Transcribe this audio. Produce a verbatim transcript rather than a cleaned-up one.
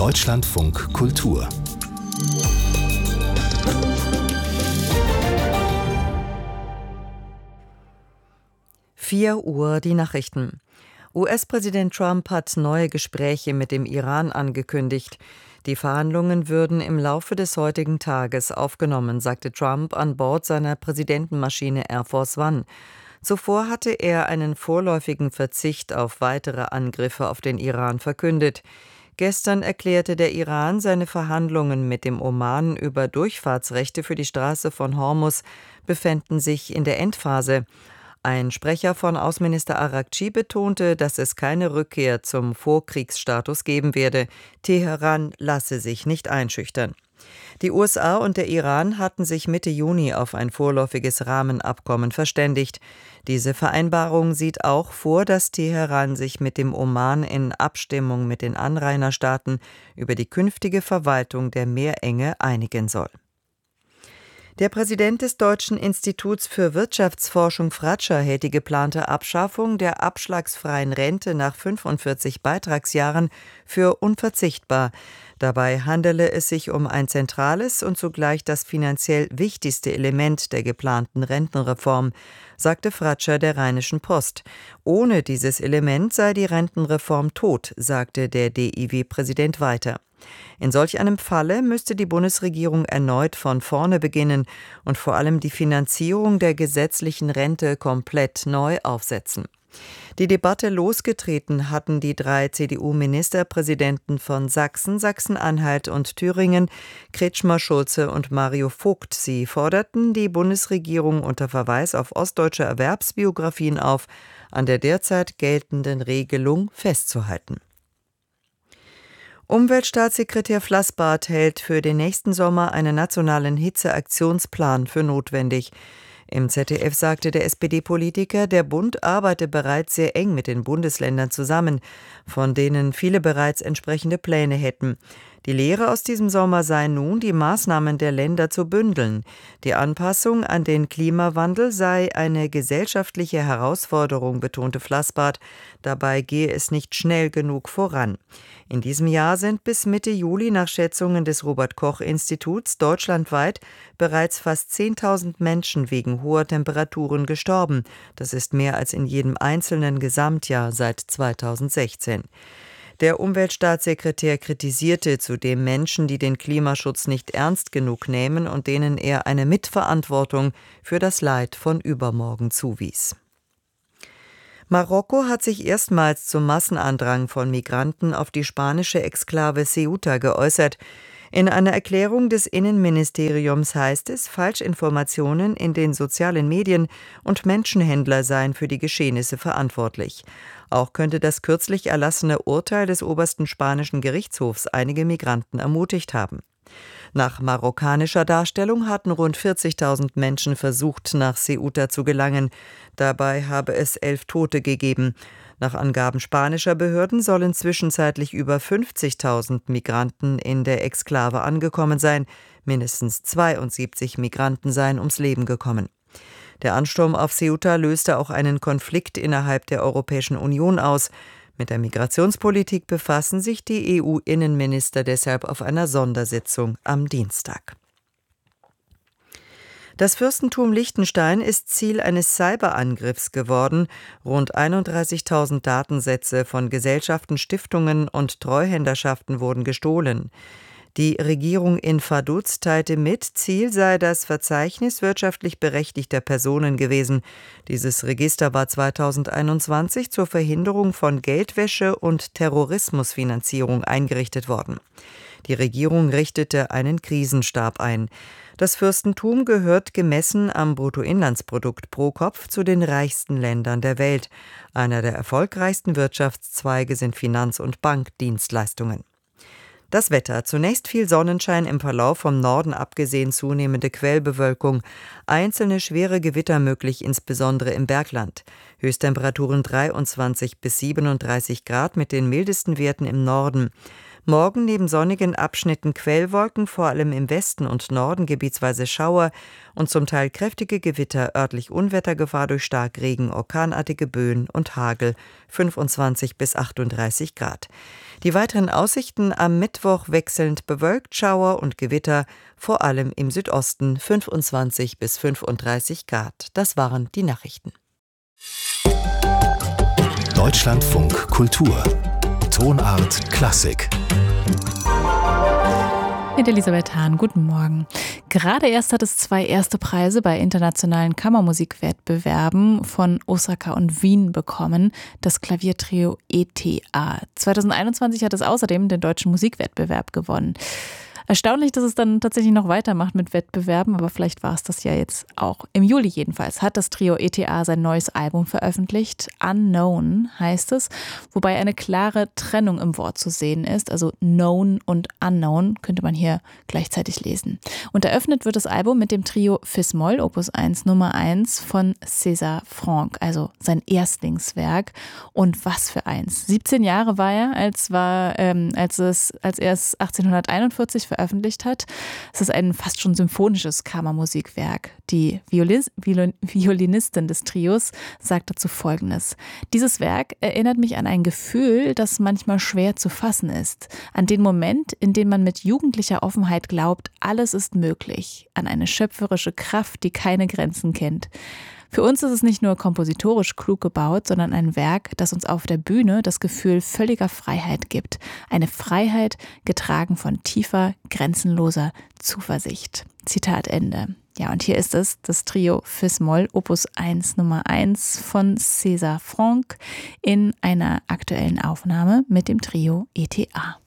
Deutschlandfunk Kultur. vier Uhr die Nachrichten. U S-Präsident Trump hat neue Gespräche mit dem Iran angekündigt. Die Verhandlungen würden im Laufe des heutigen Tages aufgenommen, sagte Trump an Bord seiner Präsidentenmaschine Air Force One. Zuvor hatte er einen vorläufigen Verzicht auf weitere Angriffe auf den Iran verkündet. Gestern erklärte der Iran, seine Verhandlungen mit dem Oman über Durchfahrtsrechte für die Straße von Hormuz befänden sich in der Endphase. Ein Sprecher von Außenminister Araghchi betonte, dass es keine Rückkehr zum Vorkriegsstatus geben werde. Teheran lasse sich nicht einschüchtern. Die U S A und der Iran hatten sich Mitte Juni auf ein vorläufiges Rahmenabkommen verständigt. Diese Vereinbarung sieht auch vor, dass Teheran sich mit dem Oman in Abstimmung mit den Anrainerstaaten über die künftige Verwaltung der Meerenge einigen soll. Der Präsident des Deutschen Instituts für Wirtschaftsforschung Fratscher hält die geplante Abschaffung der abschlagsfreien Rente nach fünfundvierzig Beitragsjahren für unverzichtbar. Dabei handele es sich um ein zentrales und zugleich das finanziell wichtigste Element der geplanten Rentenreform, sagte Fratscher der Rheinischen Post. Ohne dieses Element sei die Rentenreform tot, sagte der D I W-Präsident weiter. In solch einem Falle müsste die Bundesregierung erneut von vorne beginnen und vor allem die Finanzierung der gesetzlichen Rente komplett neu aufsetzen. Die Debatte losgetreten hatten die drei C D U-Ministerpräsidenten von Sachsen, Sachsen-Anhalt und Thüringen, Kretschmer, Schulze und Mario Vogt. Sie forderten die Bundesregierung unter Verweis auf ostdeutsche Erwerbsbiografien auf, an der derzeit geltenden Regelung festzuhalten. Umweltstaatssekretär Flassbart hält für den nächsten Sommer einen nationalen Hitzeaktionsplan für notwendig. Im Z D F sagte der S P D-Politiker, der Bund arbeite bereits sehr eng mit den Bundesländern zusammen, von denen viele bereits entsprechende Pläne hätten. Die Lehre aus diesem Sommer sei nun, die Maßnahmen der Länder zu bündeln. Die Anpassung an den Klimawandel sei eine gesellschaftliche Herausforderung, betonte Flassbart. Dabei gehe es nicht schnell genug voran. In diesem Jahr sind bis Mitte Juli nach Schätzungen des Robert-Koch-Instituts deutschlandweit bereits fast zehntausend Menschen wegen hoher Temperaturen gestorben. Das ist mehr als in jedem einzelnen Gesamtjahr seit zweitausendsechzehn. Der Umweltstaatssekretär kritisierte zudem Menschen, die den Klimaschutz nicht ernst genug nehmen und denen er eine Mitverantwortung für das Leid von übermorgen zuwies. Marokko hat sich erstmals zum Massenandrang von Migranten auf die spanische Exklave Ceuta geäußert. In einer Erklärung des Innenministeriums heißt es, Falschinformationen in den sozialen Medien und Menschenhändler seien für die Geschehnisse verantwortlich. Auch könnte das kürzlich erlassene Urteil des obersten spanischen Gerichtshofs einige Migranten ermutigt haben. Nach marokkanischer Darstellung hatten rund vierzigtausend Menschen versucht, nach Ceuta zu gelangen. Dabei habe es elf Tote gegeben. Nach Angaben spanischer Behörden sollen zwischenzeitlich über fünfzigtausend Migranten in der Exklave angekommen sein. Mindestens zweiundsiebzig Migranten seien ums Leben gekommen. Der Ansturm auf Ceuta löste auch einen Konflikt innerhalb der Europäischen Union aus. Mit der Migrationspolitik befassen sich die E U-Innenminister deshalb auf einer Sondersitzung am Dienstag. Das Fürstentum Liechtenstein ist Ziel eines Cyberangriffs geworden. Rund einunddreißigtausend Datensätze von Gesellschaften, Stiftungen und Treuhänderschaften wurden gestohlen. Die Regierung in Vaduz teilte mit, Ziel sei das Verzeichnis wirtschaftlich berechtigter Personen gewesen. Dieses Register war zweitausendeinundzwanzig zur Verhinderung von Geldwäsche und Terrorismusfinanzierung eingerichtet worden. Die Regierung richtete einen Krisenstab ein. Das Fürstentum gehört gemessen am Bruttoinlandsprodukt pro Kopf zu den reichsten Ländern der Welt. Einer der erfolgreichsten Wirtschaftszweige sind Finanz- und Bankdienstleistungen. Das Wetter. Zunächst viel Sonnenschein, im Verlauf vom Norden abgesehen zunehmende Quellbewölkung. Einzelne schwere Gewitter möglich, insbesondere im Bergland. Höchsttemperaturen dreiundzwanzig bis siebenunddreißig Grad mit den mildesten Werten im Norden. Morgen neben sonnigen Abschnitten Quellwolken, vor allem im Westen und Norden gebietsweise Schauer und zum Teil kräftige Gewitter, örtlich Unwettergefahr durch Starkregen, orkanartige Böen und Hagel, fünfundzwanzig bis achtunddreißig Grad. Die weiteren Aussichten: am Mittwoch wechselnd bewölkt, Schauer und Gewitter, vor allem im Südosten, fünfundzwanzig bis fünfunddreißig Grad. Das waren die Nachrichten. Deutschlandfunk Kultur. Tonart Klassik. Mit Elisabeth Hahn, guten Morgen. Gerade erst hat es zwei erste Preise bei internationalen Kammermusikwettbewerben von Osaka und Wien bekommen, das Klaviertrio E T A. zwanzig einundzwanzig hat es außerdem den deutschen Musikwettbewerb gewonnen. Erstaunlich, dass es dann tatsächlich noch weitermacht mit Wettbewerben, aber vielleicht war es das ja jetzt auch. Im Juli jedenfalls hat das Trio E T A sein neues Album veröffentlicht. Unknown heißt es, wobei eine klare Trennung im Wort zu sehen ist. Also Known und Unknown könnte man hier gleichzeitig lesen. Und eröffnet wird das Album mit dem Trio Fis-Moll, Opus eins Nummer eins von César Franck, also sein Erstlingswerk. Und was für eins. siebzehn Jahre war er, als, war, ähm, als, es, als er es achtzehnhunderteinundvierzig veröffentlicht hat. Es ist ein fast schon symphonisches Kammermusikwerk. Die Violis, Viol, Violinistin des Trios sagt dazu Folgendes: Dieses Werk erinnert mich an ein Gefühl, das manchmal schwer zu fassen ist. An den Moment, in dem man mit jugendlicher Offenheit glaubt, alles ist möglich. An eine schöpferische Kraft, die keine Grenzen kennt. Für uns ist es nicht nur kompositorisch klug gebaut, sondern ein Werk, das uns auf der Bühne das Gefühl völliger Freiheit gibt. Eine Freiheit, getragen von tiefer, grenzenloser Zuversicht. Zitat Ende. Ja, und hier ist es, das Trio Fis-Moll, Opus eins Nummer eins von César Franck in einer aktuellen Aufnahme mit dem Trio E T A.